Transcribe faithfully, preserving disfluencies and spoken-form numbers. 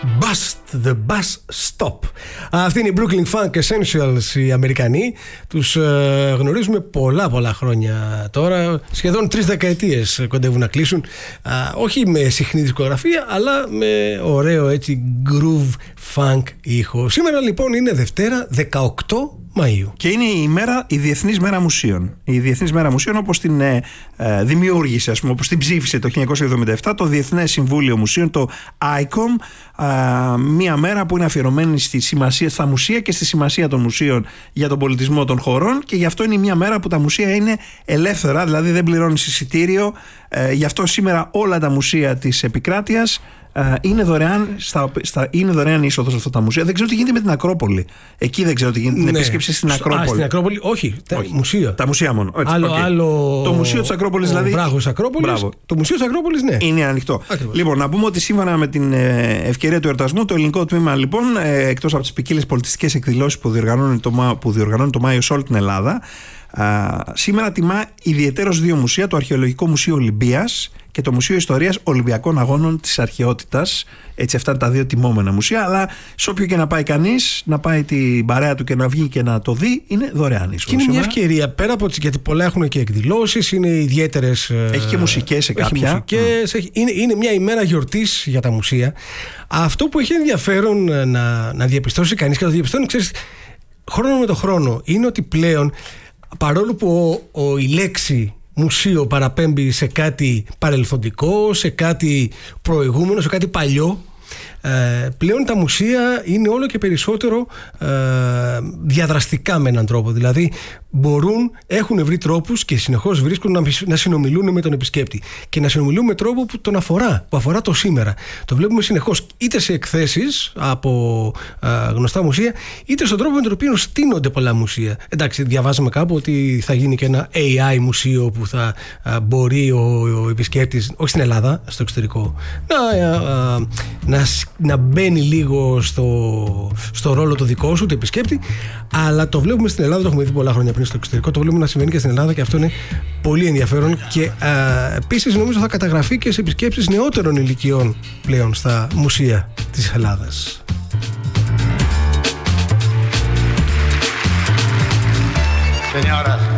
Bust the Bus Stop. Αυτή είναι η Brooklyn Funk Essentials, οι Αμερικανοί. Τους ε, γνωρίζουμε πολλά πολλά χρόνια τώρα. Σχεδόν τρεις δεκαετίες κοντεύουν να κλείσουν. Α, όχι με συχνή δισκογραφία, αλλά με ωραίο έτσι groove funk ήχο. Σήμερα λοιπόν είναι Δευτέρα, δεκαοκτώ Μαΐου. Και είναι η, μέρα, η Διεθνής Μέρα Μουσείων. Η Διεθνής Μέρα Μουσείων, όπως την ε, ε, δημιούργησε, ας πούμε, όπως την ψήφισε το χίλια εννιακόσια εβδομήντα επτά το Διεθνές Συμβούλιο Μουσείων, το άι κομ. Ε, μία μέρα που είναι αφιερωμένη στη σημασία, στα μουσεία και στη σημασία των μουσείων για τον πολιτισμό των χωρών, και γι' αυτό είναι μία μέρα που τα μουσεία είναι ελεύθερα, δηλαδή δεν πληρώνεις εισιτήριο. Ε, γι' αυτό σήμερα όλα τα μουσεία της επικράτειας Uh, είναι, δωρεάν στα, στα, είναι δωρεάν είσοδο σε αυτά τα μουσεία. Δεν ξέρω τι γίνεται με την Ακρόπολη. Εκεί δεν ξέρω τι γίνεται. Ναι. Την επίσκεψη στην Ακρόπολη. Α, στην Ακρόπολη, όχι. Τα όχι. μουσεία. Τα μουσεία μόνο. Έτσι, άλλο, okay. άλλο... Το μουσείο της Ακρόπολης, δηλαδή. Βράχος Ακρόπολης. Μπράβο. Το μουσείο της Ακρόπολης, ναι. Είναι ανοιχτό. Ακριβώς. Λοιπόν, να πούμε ότι σύμφωνα με την ευκαιρία του εορτασμού, το ελληνικό τμήμα, λοιπόν, εκτός από τις ποικίλες πολιτιστικές εκδηλώσεις που διοργανώνει το, που διοργανώνει το Μάιο σε όλη την Ελλάδα, Uh, σήμερα τιμά ιδιαιτέρως δύο μουσεία, το Αρχαιολογικό Μουσείο Ολυμπίας και το Μουσείο Ιστορίας Ολυμπιακών Αγώνων της Αρχαιότητας. Έτσι, αυτά είναι τα δύο τιμόμενα μουσεία. Αλλά σε όποιο και να πάει κανείς, να πάει την παρέα του και να βγει και να το δει, είναι δωρεάν είσοδος. Και είναι μια ευκαιρία πέρα από τις, γιατί πολλά έχουν και εκδηλώσεις, είναι ιδιαίτερες. Έχει και μουσικές σε κάποια. Έχει μουσικές, mm. έχει, είναι, είναι μια ημέρα γιορτής για τα μουσεία. Αυτό που έχει ενδιαφέρον να, να διαπιστώσει κανείς, και να το διαπιστώνει, ξέρεις, χρόνο με το χρόνο, είναι ότι πλέον, παρόλο που ο, ο, η λέξη μουσείο παραπέμπει σε κάτι παρελθοντικό, σε κάτι προηγούμενο, σε κάτι παλιό, ε, πλέον τα μουσεία είναι όλο και περισσότερο ε, διαδραστικά με έναν τρόπο. Δηλαδή μπορούν, έχουν βρει τρόπους και συνεχώς βρίσκουν να, να συνομιλούν με τον επισκέπτη, και να συνομιλούν με τρόπο που τον αφορά, που αφορά το σήμερα. Το βλέπουμε συνεχώς είτε σε εκθέσεις από ε, γνωστά μουσεία, είτε στον τρόπο με τον οποίο στείνονται πολλά μουσεία. Εντάξει, διαβάζουμε κάπου ότι θα γίνει και ένα έι άι μουσείο που θα ε, μπορεί ο, ο επισκέπτης, όχι στην Ελλάδα, στο εξωτερικό, να, ε, ε, να, να μπαίνει λίγο στο, στο ρόλο το δικό σου, του επισκέπτη. Αλλά το βλέπουμε στην Ελλάδα, το έχουμε δει πολλά χρόνια πριν στο εξωτερικό, το βλέπουμε να συμβαίνει και στην Ελλάδα, και αυτό είναι πολύ ενδιαφέρον. Και επίσης νομίζω θα καταγραφεί και σε επισκέψεις νεότερων ηλικιών πλέον στα μουσεία της Ελλάδας. Señoras